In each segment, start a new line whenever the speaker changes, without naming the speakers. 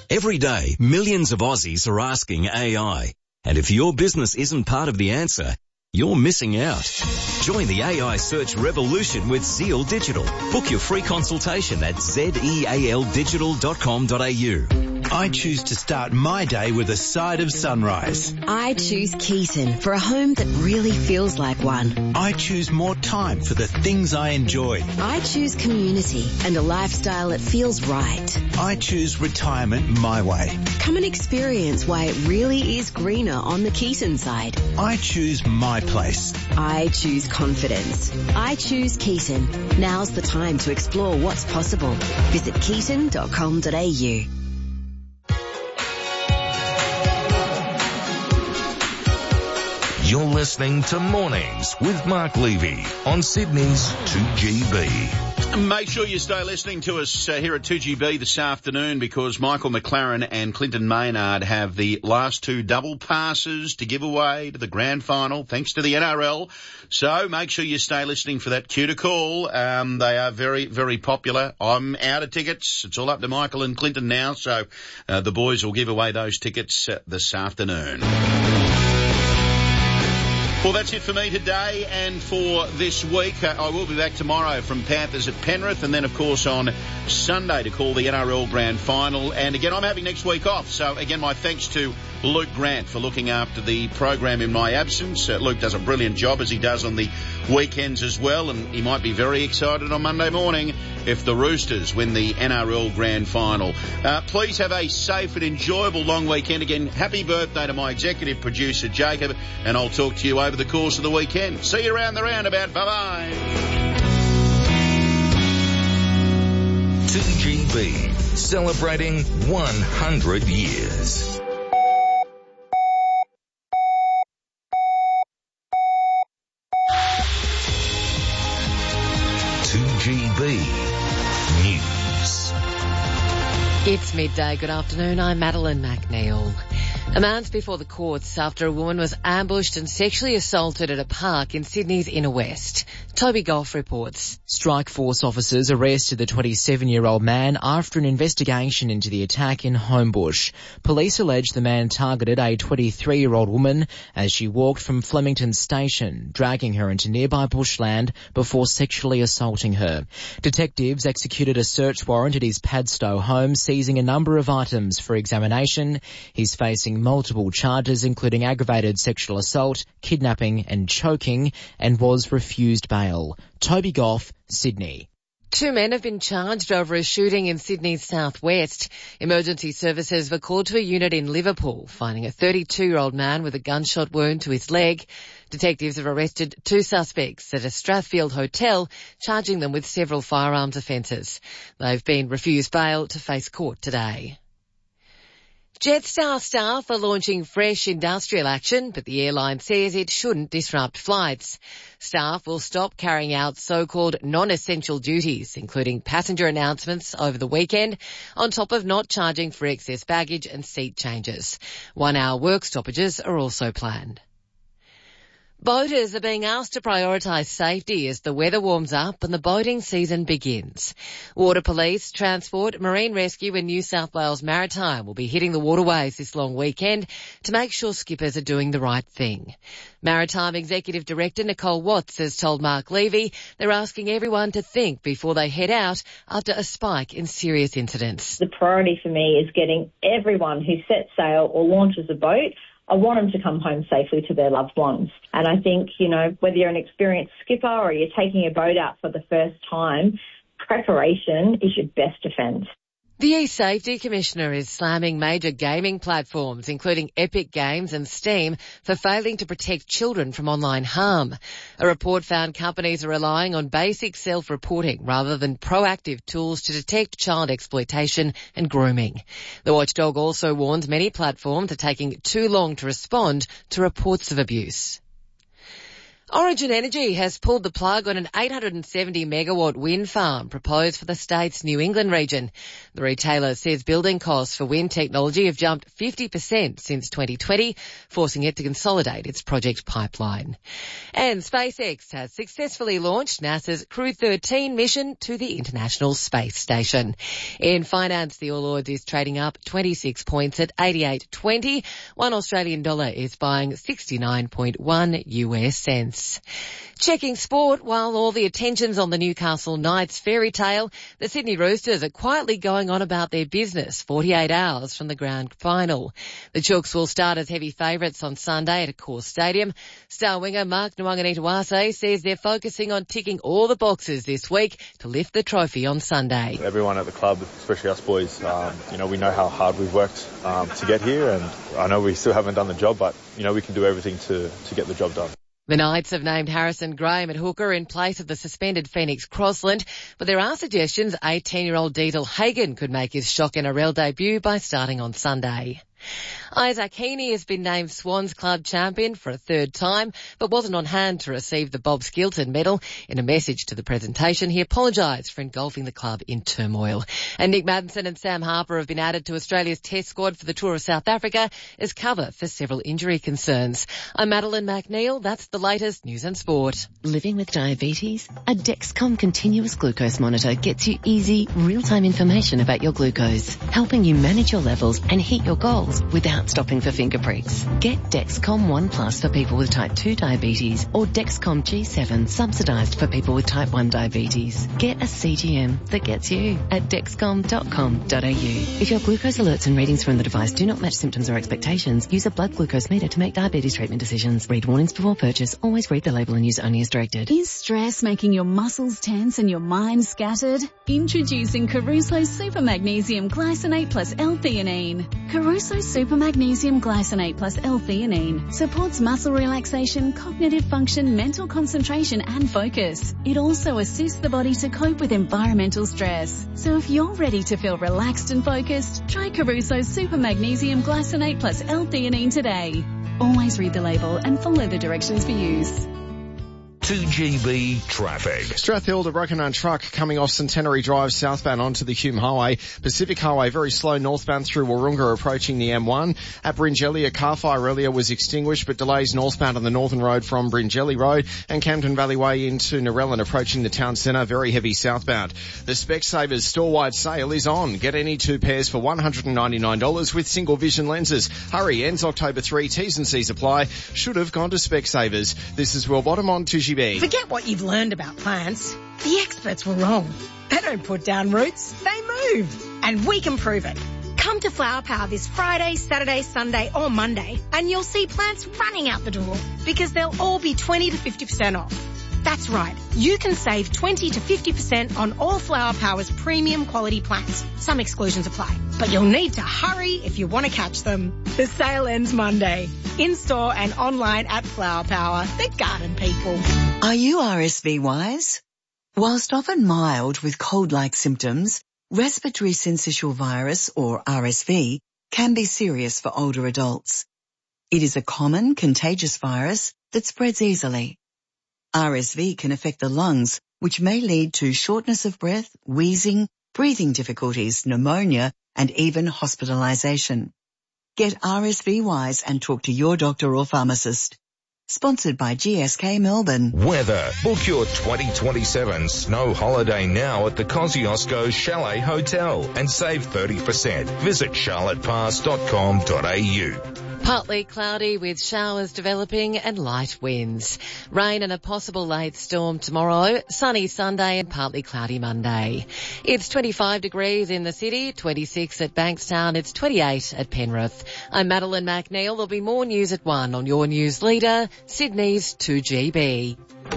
Every day, millions of Aussies are asking AI. And if your business isn't part of the answer, you're missing out. Join the AI search revolution with Zeal Digital. Book your free consultation at zealdigital.com.au.
I choose to start my day with a side of sunrise.
I choose Keaton for a home that really feels like one.
I choose more time for the things I enjoy.
I choose community and a lifestyle that feels right.
I choose retirement my way.
Come and experience why it really is greener on the Keaton side.
I choose my place.
I choose confidence. I choose Keaton. Now's the time to explore what's possible. Visit keaton.com.au.
You're listening to Mornings with Mark Levy on Sydney's 2GB.
Make sure you stay listening to us here at 2GB this afternoon, because Michael McLaren and Clinton Maynard have the last two double passes to give away to the grand final, thanks to the NRL. So make sure you stay listening for that cue to call. They are very, very popular. I'm out of tickets. It's all up to Michael and Clinton now. So the boys will give away those tickets this afternoon. Well, that's it for me today and for this week. I will be back tomorrow from Panthers at Penrith, and then, of course, on Sunday to call the NRL Grand Final. And again, I'm having next week off. So, again, my thanks to Luke Grant for looking after the program in my absence. Luke does a brilliant job, as he does on the weekends as well, and he might be very excited on Monday morning if the Roosters win the NRL Grand Final. Please have a safe and enjoyable long weekend. Again, happy birthday to my executive producer, Jacob, and I'll talk to you over the course of the weekend. See you around the roundabout. Bye-bye.
2GB, celebrating 100 years. News.
It's midday. Good afternoon. I'm Madeline McNeil. A man's before the courts after a woman was ambushed and sexually assaulted at a park in Sydney's inner west. Toby Goff reports.
Strike Force officers arrested the 27-year-old man after an investigation into the attack in Homebush. Police allege the man targeted a 23-year-old woman as she walked from Flemington Station, dragging her into nearby bushland before sexually assaulting her. Detectives executed a search warrant at his Padstow home, seizing a number of items for examination. He's facing multiple charges, including aggravated sexual assault, kidnapping and choking, and was refused bail. Toby Goff, Sydney.
Two men have been charged over a shooting in Sydney's southwest. Emergency services were called to a unit in Liverpool, finding a 32-year-old man with a gunshot wound to his leg. Detectives have arrested two suspects at a Strathfield hotel, charging them with several firearms offences. They've been refused bail to face court today. Jetstar staff are launching fresh industrial action, but the airline says it shouldn't disrupt flights. Staff will stop carrying out so-called non-essential duties, including passenger announcements over the weekend, on top of not charging for excess baggage and seat changes. 1-hour work stoppages are also planned. Boaters are being asked to prioritise safety as the weather warms up and the boating season begins. Water Police, Transport, Marine Rescue and New South Wales Maritime will be hitting the waterways this long weekend to make sure skippers are doing the right thing. Maritime Executive Director Nicole Watts has told Mark Levy they're asking everyone to think before they head out after a spike in serious incidents.
The priority for me is getting everyone who sets sail or launches a boat, I want them to come home safely to their loved ones. And I think, whether you're an experienced skipper or you're taking a boat out for the first time, preparation is your best defence.
The E-Safety Commissioner is slamming major gaming platforms, including Epic Games and Steam, for failing to protect children from online harm. A report found companies are relying on basic self-reporting rather than proactive tools to detect child exploitation and grooming. The watchdog also warns many platforms are taking too long to respond to reports of abuse. Origin Energy has pulled the plug on an 870 megawatt wind farm proposed for the state's New England region. The retailer says building costs for wind technology have jumped 50% since 2020, forcing it to consolidate its project pipeline. And SpaceX has successfully launched NASA's Crew 13 mission to the International Space Station. In finance, the All Ords is trading up 26 points at 88.20. $1 Australian dollar is buying 69.1 US cents. Checking sport, while all the attention's on the Newcastle Knights fairy tale, the Sydney Roosters are quietly going on about their business 48 hours from the grand final. The Chooks will start as heavy favourites on Sunday at Accor Stadium. Star winger Mark Nwanganitawase says they're focusing on ticking all the boxes this week to lift the trophy on Sunday.
Everyone at the club, especially us boys, we know how hard we've worked to get here, and I know we still haven't done the job, but we can do everything to get the job done.
The Knights have named Harrison Graham at hooker in place of the suspended Phoenix Crossland, but there are suggestions 18-year-old Diesel Hagen could make his shock NRL debut by starting on Sunday. Isaac Heaney has been named Swans Club champion for a third time, but wasn't on hand to receive the Bob Skilton medal. In a message to the presentation, he apologised for engulfing the club in turmoil. And Nick Maddinson and Sam Harper have been added to Australia's test squad for the Tour of South Africa as cover for several injury concerns. I'm Madeline McNeil. That's the latest news and sport.
Living with diabetes? A Dexcom continuous glucose monitor gets you easy, real-time information about your glucose, helping you manage your levels and hit your goals without stopping for finger pricks. Get Dexcom One Plus for people with type 2 diabetes or Dexcom G7 subsidised for people with type 1 diabetes. Get a CGM that gets you at dexcom.com.au. If your glucose alerts and readings from the device do not match symptoms or expectations, use a blood glucose meter to make diabetes treatment decisions. Read warnings before purchase. Always read the label and use only as directed.
Is stress making your muscles tense and your mind scattered? Introducing Caruso Super Magnesium Glycinate plus L-theanine. Caruso Super Magnesium Glycinate plus L-theanine supports muscle relaxation, cognitive function, mental concentration and focus. It also assists the body to cope with environmental stress. So if you're ready to feel relaxed and focused, try Caruso Super Magnesium Glycinate plus L-theanine today. Always read the label and follow the directions for use.
2GB traffic.
Strathfield, a broken down truck coming off Centenary Drive southbound onto the Hume Highway. Pacific Highway very slow northbound through Wahroonga approaching the M1. At Bringelly, a car fire earlier was extinguished, but delays northbound on the Northern Road from Bringelly Road, and Camden Valley Way into Narellan approaching the town centre, very heavy southbound. The Specsavers store-wide sale is on. Get any two pairs for $199 with single vision lenses. Hurry, ends October 3, T's and C's apply. Should have gone to Specsavers. This is Will Bottom on 2GB.
Forget what you've learned about plants. The experts were wrong. They don't put down roots, they move. And we can prove it. Come to Flower Power this Friday, Saturday, Sunday or Monday and you'll see plants running out the door because they'll all be 20 to 50% off. That's right. You can save 20 to 50% on all Flower Power's premium quality plants. Some exclusions apply, but you'll need to hurry if you want to catch them. The sale ends Monday. In-store and online at Flower Power, the garden people.
Are you RSV wise? Whilst often mild with cold-like symptoms, respiratory syncytial virus, or RSV, can be serious for older adults. It is a common contagious virus that spreads easily. RSV can affect the lungs, which may lead to shortness of breath, wheezing, breathing difficulties, pneumonia, and even hospitalization. Get RSV wise and talk to your doctor or pharmacist. Sponsored by GSK Melbourne.
Weather. Book your 2027 snow holiday now at the Kosciuszko Chalet Hotel and save 30%. Visit charlottepass.com.au.
Partly cloudy with showers developing and light winds. Rain and a possible late storm tomorrow. Sunny Sunday and partly cloudy Monday. It's 25 degrees in the city, 26 at Bankstown. It's 28 at Penrith. I'm Madeline McNeil. There'll be more news at 1 on your news leader, Sydney's 2GB.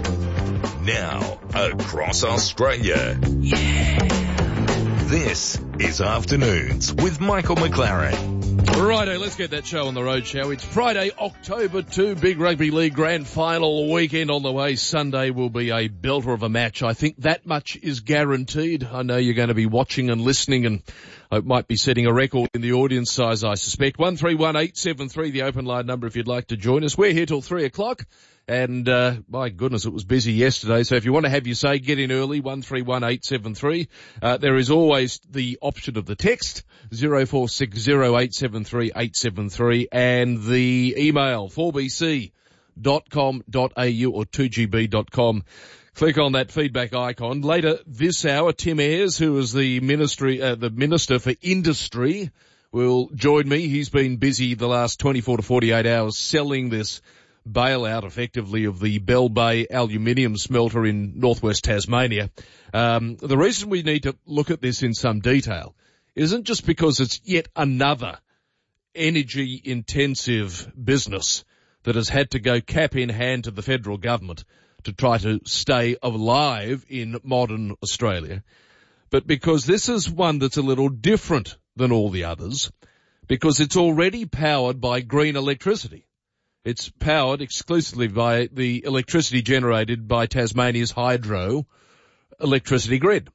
Now, across Australia. Yeah. This is Afternoons with Michael McLaren.
Righto, let's get that show on the road, shall we? It's Friday, October 2, Big Rugby League Grand Final weekend on the way. Sunday will be a belter of a match. I think that much is guaranteed. I know you're going to be watching and listening, and I might be setting a record in the audience size, I suspect. 131873, the open line number if you'd like to join us. We're here till 3 o'clock. And, my goodness, it was busy yesterday. So if you want to have your say, get in early, 131873. There is always the option of the text, 0460873873, and the email, 4bc.com.au or 2gb.com. Click on that feedback icon. Later this hour, Tim Ayres, who is the Minister for Industry, will join me. He's been busy the last 24 to 48 hours selling this bailout, effectively, of the Bell Bay aluminium smelter in northwest Tasmania. The reason we need to look at this in some detail isn't just because it's yet another energy-intensive business that has had to go cap in hand to the federal government to try to stay alive in modern Australia, but because this is one that's a little different than all the others, because it's already powered by green electricity. It's powered exclusively by the electricity generated by Tasmania's hydro electricity grid.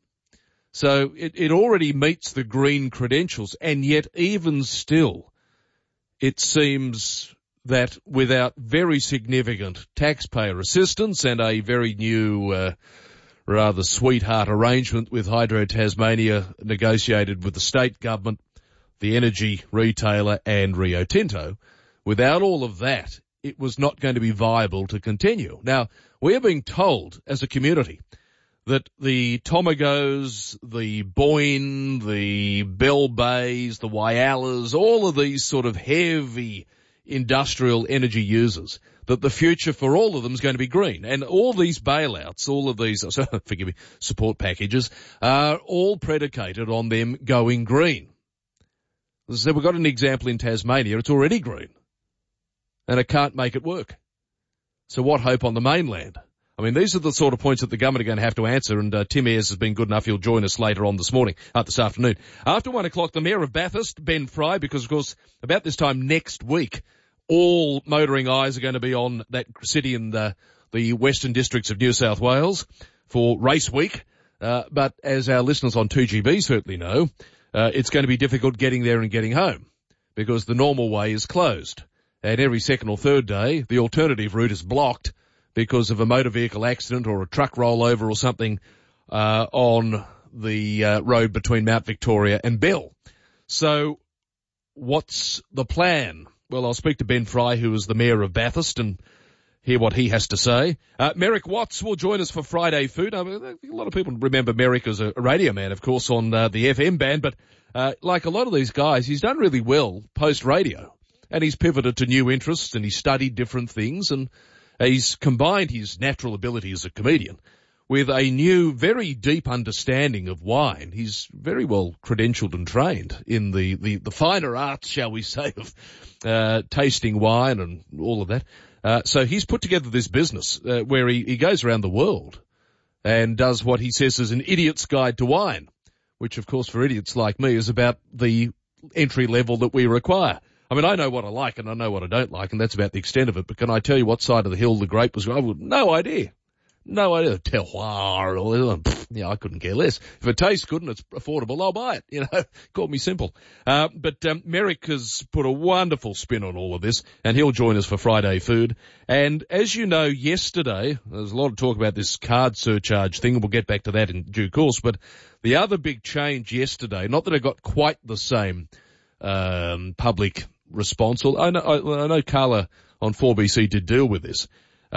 So it already meets the green credentials, and yet even still, it seems that without very significant taxpayer assistance and a very new, rather sweetheart arrangement with Hydro Tasmania negotiated with the state government, the energy retailer and Rio Tinto, without all of that, it was not going to be viable to continue. Now, we are being told as a community that the Tomagos, the Boyne, the Bell Bays, the Wyalas, all of these sort of heavy industrial energy users, that the future for all of them is going to be green. And all these bailouts, all of these, forgive me, support packages, are all predicated on them going green. So we've got an example in Tasmania, it's already green. And it can't make it work. So what hope on the mainland? I mean, these are the sort of points that the government are going to have to answer, and Tim Ayres has been good enough. He'll join us later on this afternoon. After 1 o'clock, the Mayor of Bathurst, Ben Fry, because, of course, about this time next week, all motoring eyes are going to be on that city in the western districts of New South Wales for race week. But as our listeners on 2GB certainly know, it's going to be difficult getting there and getting home because the normal way is closed. And every second or third day, the alternative route is blocked because of a motor vehicle accident or a truck rollover or something on the road between Mount Victoria and Bell. So what's the plan? Well, I'll speak to Ben Fry, who is the Mayor of Bathurst, and hear what he has to say. Merrick Watts will join us for Friday Food. I mean, a lot of people remember Merrick as a radio man, of course, on the FM band, but like a lot of these guys, he's done really well post-radio, and he's pivoted to new interests, and he's studied different things, and he's combined his natural ability as a comedian with a new, very deep understanding of wine. He's very well credentialed and trained in the finer arts, shall we say, of tasting wine and all of that. So he's put together this business where he goes around the world and does what he says is an idiot's guide to wine, which, of course, for idiots like me is about the entry level that we require. I mean, I know what I like and I know what I don't like, and that's about the extent of it. But can I tell you what side of the hill the grape was? I would no idea. No idea. Terroir. Yeah, I couldn't care less. If it tastes good and it's affordable, I'll buy it. You know, call me simple. But Merrick has put a wonderful spin on all of this, and he'll join us for Friday Food. And as you know, yesterday, there's a lot of talk about this card surcharge thing, and we'll get back to that in due course. But the other big change yesterday, not that it got quite the same public response, I know Carla on 4BC did deal with this,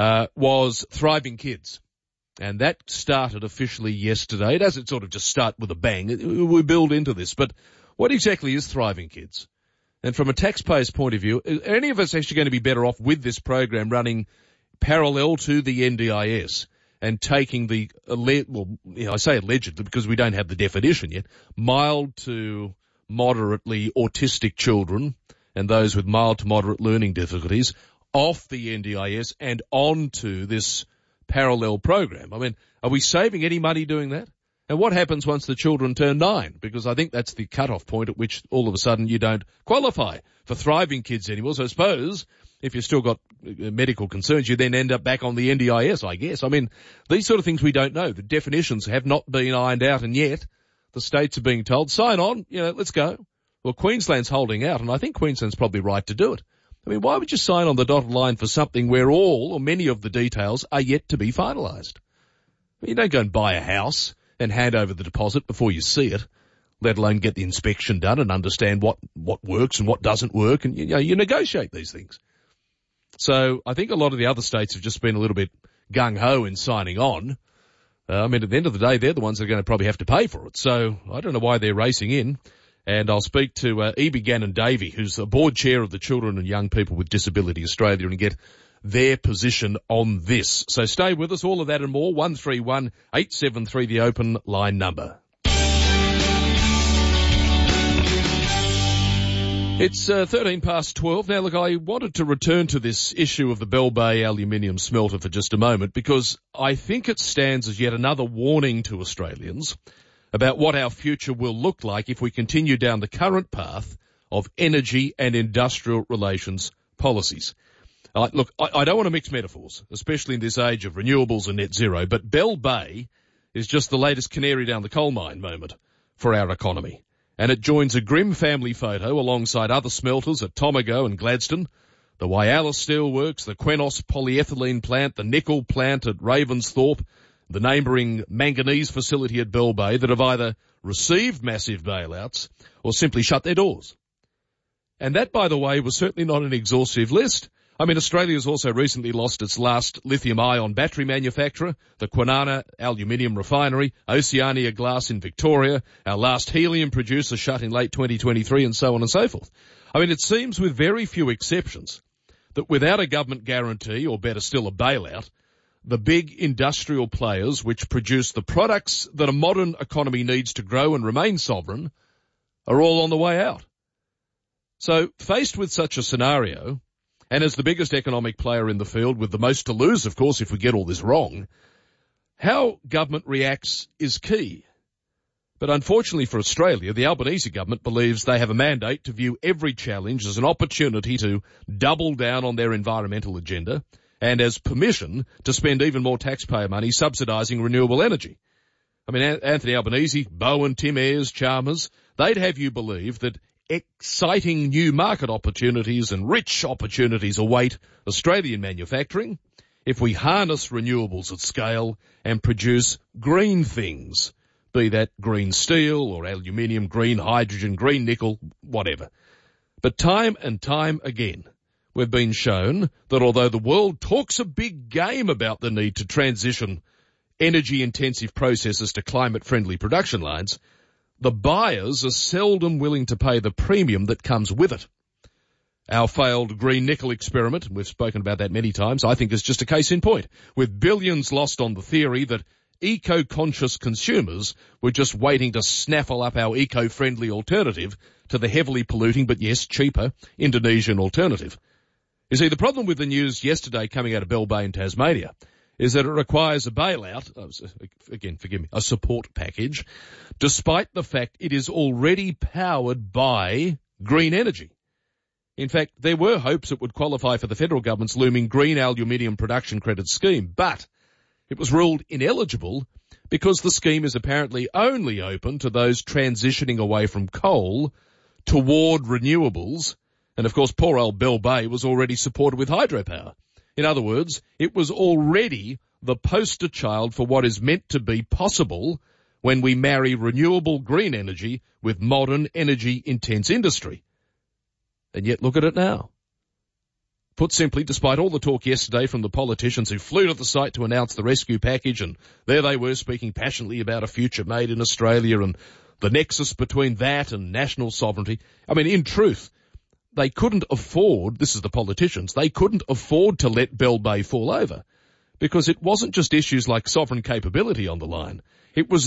was Thriving Kids. And that started officially yesterday. It doesn't sort of just start with a bang. We build into this. But what exactly is Thriving Kids? And from a taxpayer's point of view, are any of us actually going to be better off with this program running parallel to the NDIS and taking the, I say allegedly because we don't have the definition yet, mild to moderately autistic children and those with mild to moderate learning difficulties off the NDIS and onto this parallel program? I mean, are we saving any money doing that? And what happens once the children turn 9? Because I think that's the cut-off point at which all of a sudden you don't qualify for Thriving Kids anymore. So I suppose if you've still got medical concerns, you then end up back on the NDIS, I guess. I mean, these sort of things we don't know. The definitions have not been ironed out, and yet the states are being told, sign on, let's go. Well, Queensland's holding out, and I think Queensland's probably right to do it. I mean, why would you sign on the dotted line for something where all or many of the details are yet to be finalised? I mean, you don't go and buy a house and hand over the deposit before you see it, let alone get the inspection done and understand what works and what doesn't work, and you negotiate these things. So I think a lot of the other states have just been a little bit gung-ho in signing on. I mean, at the end of the day, they're the ones that are going to probably have to pay for it. So I don't know why they're racing in. And I'll speak to E.B. Gannon-Davey, who's the board chair of the Children and Young People with Disability Australia, and get their position on this. So stay with us. All of that and more. 131 873, the open line number. It's 13 past 12. Now, look, I wanted to return to this issue of the Bell Bay aluminium smelter for just a moment, because I think it stands as yet another warning to Australians about what our future will look like if we continue down the current path of energy and industrial relations policies. Look, I don't want to mix metaphors, especially in this age of renewables and net zero, but Bell Bay is just the latest canary down the coal mine moment for our economy. And it joins a grim family photo alongside other smelters at Tomago and Gladstone, the Whyalla Steelworks, the Qenos polyethylene plant, the nickel plant at Ravensthorpe, the neighbouring manganese facility at Bell Bay, that have either received massive bailouts or simply shut their doors. And that, by the way, was certainly not an exhaustive list. I mean, Australia has also recently lost its last lithium-ion battery manufacturer, the Kwinana aluminium refinery, Oceania Glass in Victoria, our last helium producer shut in late 2023, and so on and so forth. I mean, it seems with very few exceptions that without a government guarantee, or better still a bailout, the big industrial players which produce the products that a modern economy needs to grow and remain sovereign are all on the way out. So, faced with such a scenario, and as the biggest economic player in the field, with the most to lose, of course, if we get all this wrong, how government reacts is key. But unfortunately for Australia, the Albanese government believes they have a mandate to view every challenge as an opportunity to double down on their environmental agenda and as permission to spend even more taxpayer money subsidising renewable energy. I mean, Anthony Albanese, Bowen, Tim Ayres, Chalmers, they'd have you believe that exciting new market opportunities and rich opportunities await Australian manufacturing if we harness renewables at scale and produce green things, be that green steel or aluminium, green hydrogen, green nickel, whatever. But time and time again, we've been shown that although the world talks a big game about the need to transition energy-intensive processes to climate-friendly production lines, the buyers are seldom willing to pay the premium that comes with it. Our failed green nickel experiment, and we've spoken about that many times, I think is just a case in point, with billions lost on the theory that eco-conscious consumers were just waiting to snaffle up our eco-friendly alternative to the heavily polluting, but yes, cheaper, Indonesian alternative. You see, the problem with the news yesterday coming out of Bell Bay in Tasmania is that it requires a bailout, again, forgive me, a support package, despite the fact it is already powered by green energy. In fact, there were hopes it would qualify for the federal government's looming green aluminium production credit scheme, but it was ruled ineligible because the scheme is apparently only open to those transitioning away from coal toward renewables, and of course poor old Bell Bay was already supported with hydropower. In other words, it was already the poster child for what is meant to be possible when we marry renewable green energy with modern energy-intense industry. And yet look at it now. Put simply, despite all the talk yesterday from the politicians who flew to the site to announce the rescue package, and there they were speaking passionately about a future made in Australia and the nexus between that and national sovereignty. I mean, in truth, they couldn't afford, this is the politicians, they couldn't afford to let Bell Bay fall over, because it wasn't just issues like sovereign capability on the line. It was